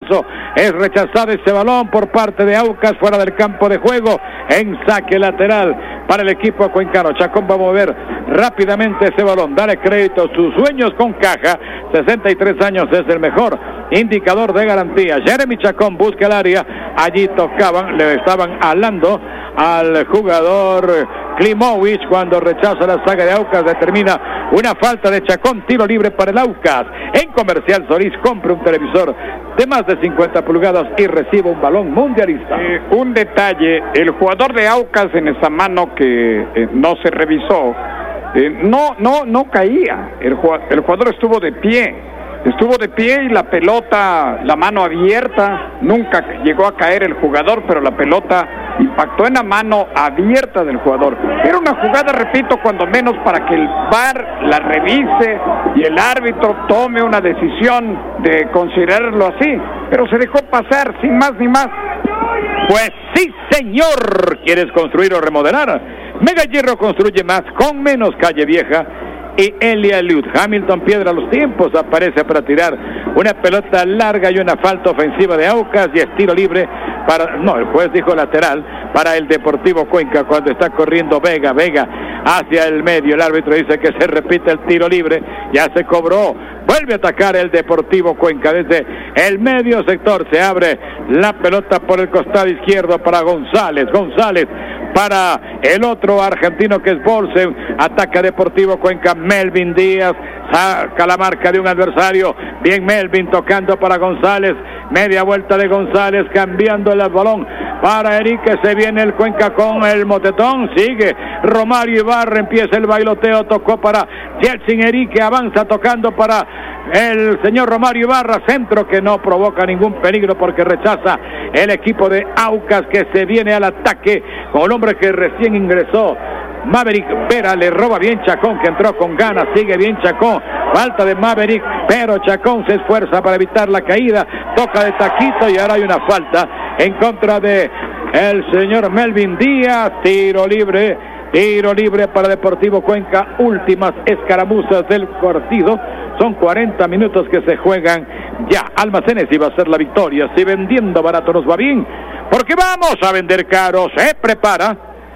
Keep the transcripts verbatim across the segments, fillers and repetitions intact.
Es rechazado ese balón por parte de Aucas fuera del campo de juego en saque lateral para el equipo cuencano. Chacón va a mover rápidamente ese balón. Dale crédito, sus sueños con caja. sesenta y tres años es el mejor indicador de garantía. Jeremy Chacón busca el área. Allí tocaban, le estaban hablando al jugador Klimovich cuando rechaza la saga de Aucas. Determina una falta de Chacón, tiro libre para el Aucas. En Comercial Solís compre un televisor de más de cincuenta pulgadas y recibe un balón mundialista. Eh, un detalle, el jugador de Aucas en esa mano que eh, no se revisó, eh, no, no, no caía, el jugador, el jugador estuvo de pie. Estuvo de pie y la pelota, la mano abierta, nunca llegó a caer el jugador, pero la pelota impactó en la mano abierta del jugador. Era una jugada, repito, cuando menos para que el V A R la revise y el árbitro tome una decisión de considerarlo así, pero se dejó pasar sin más ni más. Pues sí, señor. ¿Quieres construir o remodelar? Mega Hierro construye más con menos. Calle Vieja y Elia Lud. Hamilton Piedra los tiempos aparece para tirar una pelota larga y una falta ofensiva de Aucas y estilo libre para, no, el juez dijo lateral para el Deportivo Cuenca cuando está corriendo Vega, Vega hacia el medio, el árbitro dice que se repite el tiro libre, ya se cobró, vuelve a atacar el Deportivo Cuenca desde el medio sector, se abre la pelota por el costado izquierdo para González, González para el otro argentino que es Bolsen, ataca Deportivo Cuenca, Melvin Díaz, saca la marca de un adversario, bien Melvin tocando para González, media vuelta de González, cambiando el balón para Erique, se viene el Cuenca con el motetón, sigue Romario Ibarra, empieza el bailoteo, tocó para Jelsin Erique, avanza tocando para el señor Romario Ibarra, centro que no provoca ningún peligro porque rechaza el equipo de Aucas que se viene al ataque con el hombre que recién ingresó. Maverick Vera le roba bien Chacón que entró con ganas, sigue bien Chacón, falta de Maverick, pero Chacón se esfuerza para evitar la caída, toca de taquito y ahora hay una falta en contra de el señor Melvin Díaz, tiro libre, tiro libre para Deportivo Cuenca, últimas escaramuzas del partido, son cuarenta minutos que se juegan ya. Almacenes iba a ser la victoria, si vendiendo barato nos va bien, porque vamos a vender caro, se prepara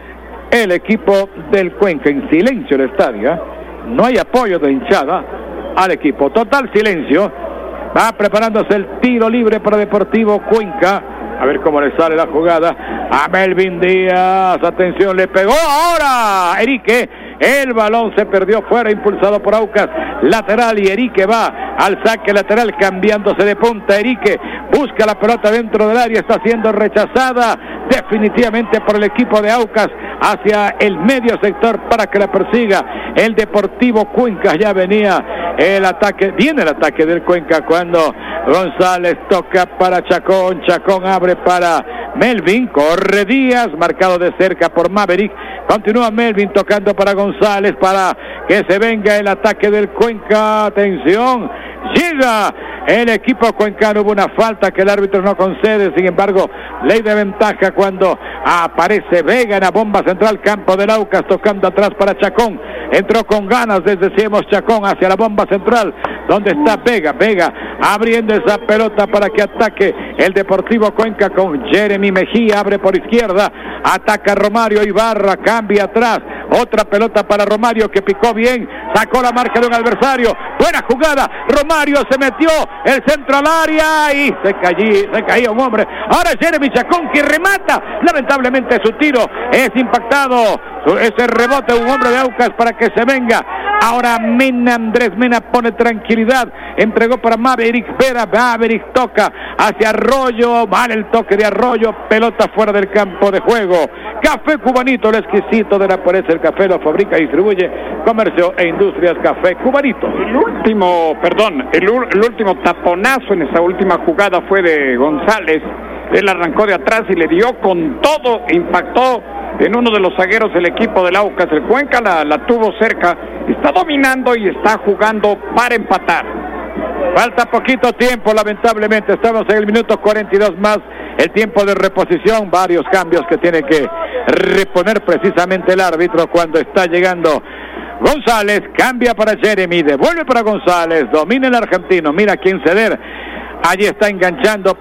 el equipo del Cuenca, en silencio el estadio, no hay apoyo de hinchada al equipo, total silencio, va preparándose el tiro libre para Deportivo Cuenca, a ver cómo le sale la jugada a Melvin Díaz, atención, le pegó ahora Erique, el balón se perdió fuera, impulsado por Aucas, lateral y Erique va al saque lateral cambiándose de punta, Erique busca la pelota dentro del área, está siendo rechazada definitivamente por el equipo de Aucas hacia el medio sector para que la persiga el Deportivo Cuenca, ya venía el ataque, viene el ataque del Cuenca cuando González toca para Chacón, Chacón abre para Melvin, corre Díaz, marcado de cerca por Maverick, continúa Melvin tocando para González para que se venga el ataque del Cuenca, atención, llega el equipo cuencano, hubo una falta que el árbitro no concede, sin embargo, ley de ventaja cuando aparece Vega en la bomba central, campo del Aucas, tocando atrás para Chacón, entró con ganas, les decíamos Chacón hacia la bomba central, donde está Vega, Vega abriendo esa pelota para que ataque el Deportivo Cuenca con Jeremy Mejía, abre por izquierda, ataca Romario Ibarra, cambia atrás, otra pelota para Romario que picó bien, sacó la marca de un adversario, buena jugada, Romario se metió, el centro al área y se cayó, se caía un hombre, ahora Jeremy Chacón que remata, lamentablemente su tiro es impactado, ese rebote un hombre de Aucas para que se venga, ahora Mena, Andrés Mena pone tranquilidad, entregó para Maverick Vera, Maverick toca hacia Arroyo, mal el toque de Arroyo, pelota fuera del campo de juego, Café Cubanito, el exquisito de la pureza, el café lo fabrica y distribuye Comercio e Industrias Café Cubanito. El último, perdón, el, el último taponazo en esa última jugada fue de González, él arrancó de atrás y le dio con todo, impactó en uno de los zagueros del equipo del Aucas, el Cuenca la, la tuvo cerca, está dominando y está jugando para empatar. Falta poquito tiempo, lamentablemente, estamos en el minuto cuarenta y dos más, el tiempo de reposición, varios cambios que tiene que reponer precisamente el árbitro cuando está llegando González, cambia para Jeremy, devuelve para González, domina el argentino, mira quién ceder, allí está enganchando